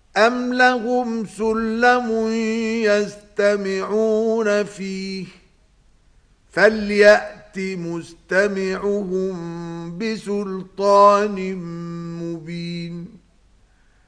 أَمْ لَهُمْ سُلَّمٌ يَسْتَمِعُونَ فِيهِ فَلْيَأْتِ مُسْتَمِعُهُم بِسُلْطَانٍ مُبِينٍ